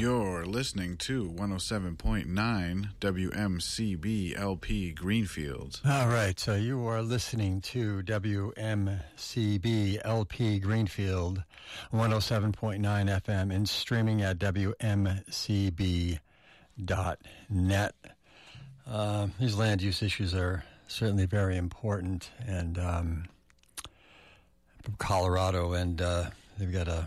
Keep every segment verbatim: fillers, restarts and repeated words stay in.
You're listening to one oh seven point nine W M C B L P Greenfield. All right, so you are listening to W M C B L P Greenfield, one oh seven point nine F M, and streaming at W M C B dot net. Uh, these land use issues are certainly very important, and um, from Colorado, and uh, they've got a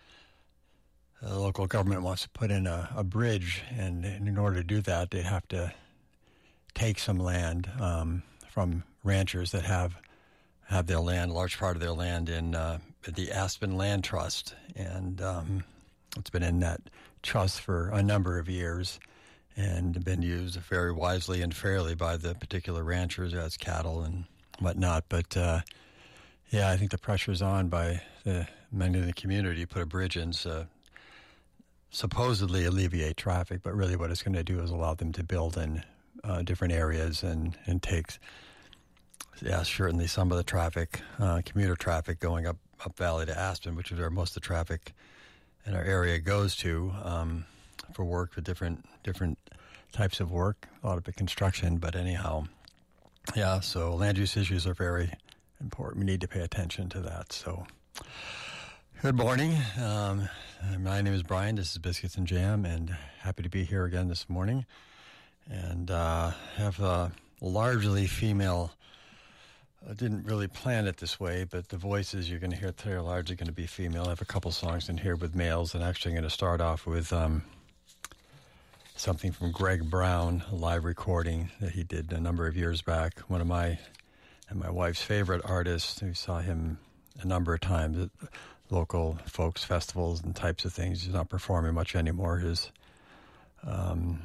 The local government wants to put in a, a bridge, and in order to do that, they have to take some land um, from ranchers that have have their land, a large part of their land, in uh, the Aspen Land Trust, and um, it's been in that trust for a number of years, and been used very wisely and fairly by the particular ranchers as cattle and whatnot. But uh, yeah, I think the pressure's on by the many of the community to put a bridge in. So supposedly alleviate traffic, but really what it's going to do is allow them to build in uh, different areas and, and take, yeah, certainly some of the traffic, uh, commuter traffic going up, up Valley to Aspen, which is where most of the traffic in our area goes to um, for work, for different different types of work, a lot of it construction, but anyhow, yeah, so land use issues are very important. We need to pay attention to that, so... Good morning. Um, my name is Brian. This is Biscuits and Jam, and happy to be here again this morning. And uh, have a largely female. I didn't really plan it this way, but the voices you're going to hear today are largely going to be female. I have a couple songs in here with males, and actually I'm going to start off with um, something from Greg Brown, a live recording that he did a number of years back. One of my and my wife's favorite artists. We saw him a number of times at local folks festivals and types of things. He's not performing much anymore. His um,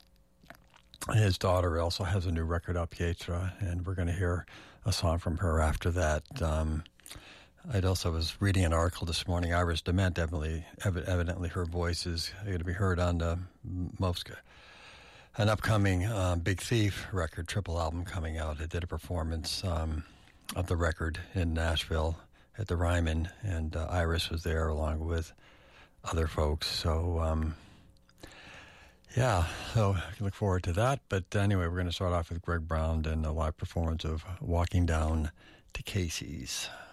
his daughter also has a new record out, Pietra, and we're going to hear a song from her after that. Um, I also was reading an article this morning. Iris Dement, evidently, evidently her voice is going to be heard on the most an upcoming uh, Big Thief record, triple album coming out. I did a performance um, of the record in Nashville at the Ryman, and uh, Iris was there along with other folks. So, um, yeah, so I can look forward to that. But anyway, we're going to start off with Greg Brown and a live performance of Walking Down to Casey's.